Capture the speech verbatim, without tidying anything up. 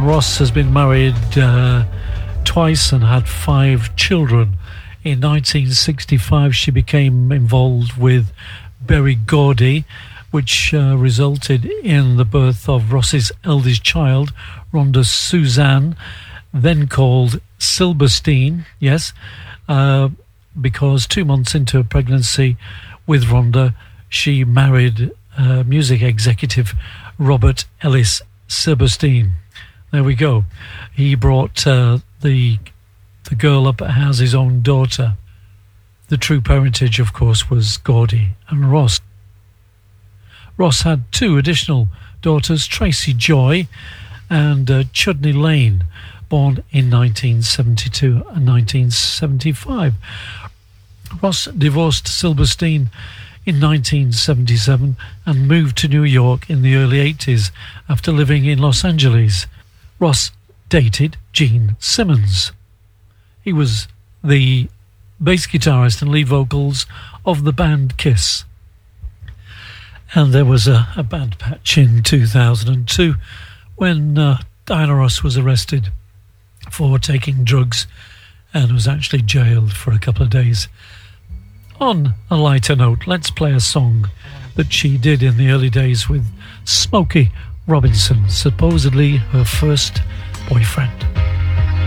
Ross has been married uh, twice and had five children. In nineteen sixty-five, she became involved with Berry Gordy, which uh, resulted in the birth of Ross's eldest child, Rhonda Suzanne, then called Silberstein, yes, uh, because two months into her pregnancy with Rhonda, she married uh, music executive Robert Ellis Silberstein. There we go. He brought uh, the the girl up as his own daughter. The true parentage, of course, was Gordy and Ross. Ross had two additional daughters, Tracy Joy and uh, Chudney Lane, born in nineteen seventy-two and nineteen seventy-five. Ross divorced Silberstein in nineteen seventy-seven and moved to New York in the early eighties after living in Los Angeles. Ross dated Gene Simmons. He was the bass guitarist and lead vocals of the band Kiss. And there was a, a bad patch in two thousand two when uh, Diana Ross was arrested for taking drugs and was actually jailed for a couple of days. On a lighter note, let's play a song that she did in the early days with Smokey Robinson, supposedly her first boyfriend.